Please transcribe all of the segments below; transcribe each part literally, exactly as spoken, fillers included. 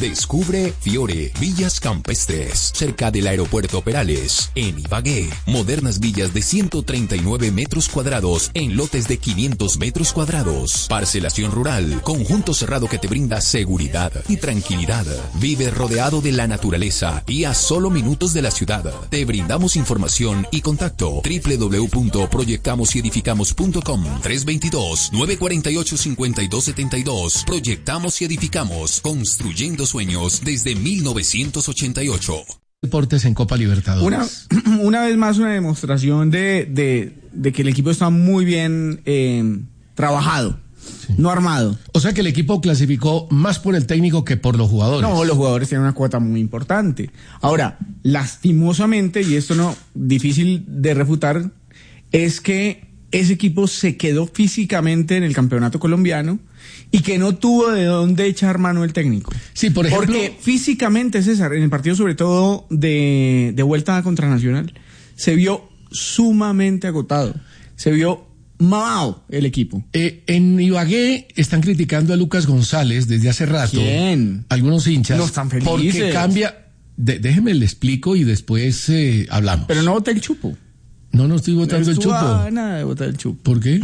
Descubre Fiore, Villas Campestres, cerca del aeropuerto Perales, en Ibagué. Modernas villas de ciento treinta y nueve metros cuadrados en lotes de quinientos metros cuadrados. Parcelación rural, conjunto cerrado que te brinda seguridad y tranquilidad. Vive rodeado de la naturaleza y a solo minutos de la ciudad. Te brindamos información y contacto doble u doble u doble u punto proyectamos y edificamos punto com tres dos dos, nueve cuatro ocho, cinco dos siete dos. Proyectamos y edificamos, construyendo sueños desde mil novecientos ochenta y ocho. Deportes en Copa Libertadores. Una, una vez más una demostración de, de, de que el equipo está muy bien eh, trabajado, sí. No armado. O sea que el equipo clasificó más por el técnico que por los jugadores. No, los jugadores tienen una cuota muy importante. Ahora, lastimosamente, y esto no difícil de refutar, es que ese equipo se quedó físicamente en el campeonato colombiano y que no tuvo de dónde echar mano el técnico. Sí, por ejemplo. Porque físicamente, César, en el partido sobre todo de, de vuelta contra Nacional, se vio sumamente agotado. Se vio mamado el equipo. Eh, en Ibagué están criticando a Lucas González desde hace rato. ¿Quién? Algunos hinchas. No están felices. Porque cambia. De, déjeme le explico y después eh, hablamos. Pero no boté el chupo. No, no estoy botando no el chupo. Ah, nada de botar el chupo. ¿Por qué?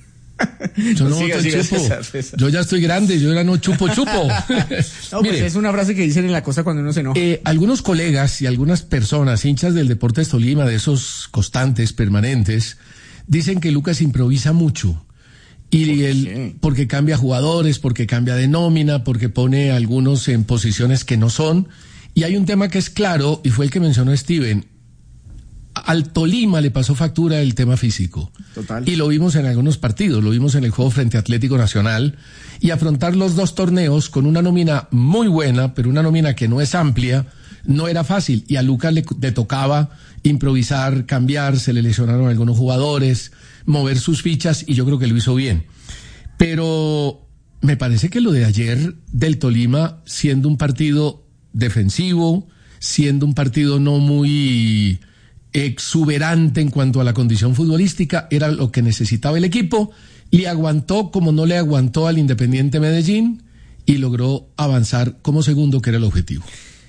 Yo no, no siga, boto el siga, chupo. César, César. Yo ya estoy grande, yo ya no chupo chupo. No, pues es una frase que dicen en la costa cuando uno se enoja. Eh, algunos colegas y algunas personas, hinchas del Deportes Tolima, de esos constantes, permanentes, dicen que Lucas improvisa mucho. Y ¿Por el, porque cambia jugadores, porque cambia de nómina, porque pone a algunos en posiciones que no son. Y hay un tema que es claro, y fue el que mencionó Steven. Al Tolima le pasó factura el tema físico. Total. Y lo vimos en algunos partidos, lo vimos en el juego frente a Atlético Nacional. Y afrontar los dos torneos con una nómina muy buena, pero una nómina que no es amplia, no era fácil. Y a Lucas le, le tocaba improvisar, cambiar, se le lesionaron algunos jugadores, mover sus fichas, y yo creo que lo hizo bien. Pero me parece que lo de ayer del Tolima, siendo un partido defensivo, siendo un partido no muy exuberante en cuanto a la condición futbolística, era lo que necesitaba el equipo, le aguantó como no le aguantó al Independiente Medellín y logró avanzar como segundo, que era el objetivo.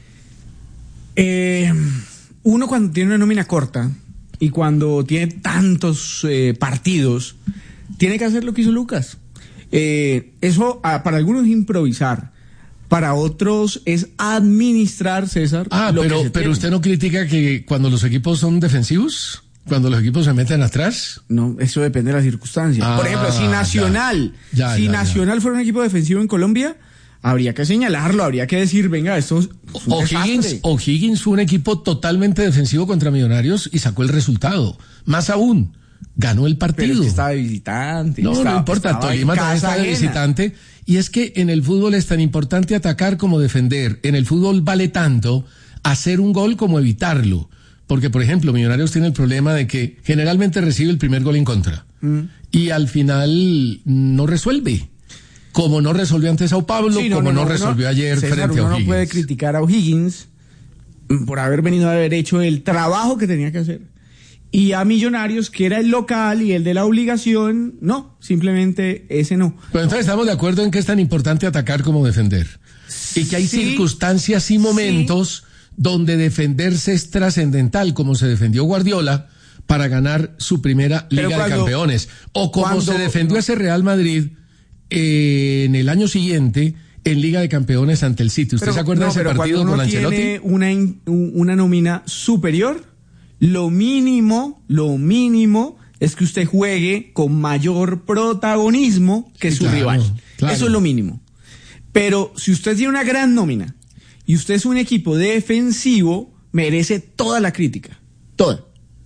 Eh, uno cuando tiene una nómina corta y cuando tiene tantos eh, partidos, tiene que hacer lo que hizo Lucas. Eh, eso ah, para algunos es improvisar. Para otros es administrar, César. Ah, lo pero, que se pero tiene. usted no critica que cuando los equipos son defensivos, cuando los equipos se meten atrás. No, eso depende de las circunstancias. Ah, Por ejemplo, si Nacional, ya, ya, si ya, Nacional ya. fuera un equipo defensivo en Colombia, habría que señalarlo, habría que decir, venga, esto es un O'Higgins, desastre. O'Higgins fue un equipo totalmente defensivo contra Millonarios y sacó el resultado. Más aún, ganó el partido. Pero es que estaba de visitante. No, estaba, no importa, estaba Tolima también está de visitante. Y es que en el fútbol es tan importante atacar como defender. En el fútbol vale tanto hacer un gol como evitarlo. Porque, por ejemplo, Millonarios tiene el problema de que generalmente recibe el primer gol en contra. Mm. Y al final no resuelve. Como no resolvió ante Sao Paulo, sí, no, como no, no, no resolvió no, ayer César, frente a O'Higgins. Uno no puede criticar a O'Higgins por haber venido a haber hecho el trabajo que tenía que hacer. Y a Millonarios, que era el local y el de la obligación, no, simplemente ese no. Pero entonces estamos de acuerdo en que es tan importante atacar como defender. Y que hay sí, circunstancias y momentos sí. donde defenderse es trascendental, como se defendió Guardiola para ganar su primera Liga cuando, de Campeones. O como cuando, se defendió no. ese Real Madrid eh, en el año siguiente en Liga de Campeones ante el City. ¿Usted pero, se acuerda no, de ese partido con Ancelotti? Tiene una, una nómina superior. Lo mínimo, lo mínimo es que usted juegue con mayor protagonismo que sí, su claro, rival. Claro. Eso es lo mínimo. Pero si usted tiene una gran nómina y usted es un equipo defensivo, merece toda la crítica. Toda.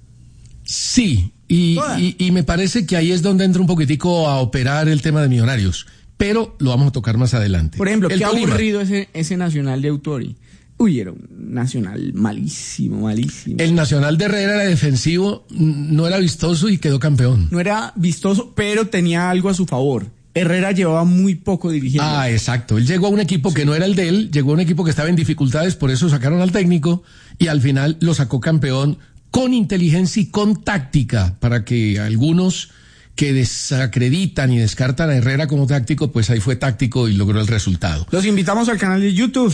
Sí, y, y, y me parece que ahí es donde entra un poquitico a operar el tema de Millonarios. Pero lo vamos a tocar más adelante. Por ejemplo, el qué Tolima. aburrido ese, ese Nacional de Autori. Uy, era un Nacional malísimo, malísimo. El Nacional de Herrera era defensivo, no era vistoso y quedó campeón. No era vistoso, pero tenía algo a su favor. Herrera llevaba muy poco dirigiendo. Ah, exacto. Él llegó a un equipo sí. que no era el de él, llegó a un equipo que estaba en dificultades, por eso sacaron al técnico y al final lo sacó campeón con inteligencia y con táctica, para que algunos que desacreditan y descartan a Herrera como táctico, pues ahí fue táctico y logró el resultado. Los invitamos al canal de YouTube.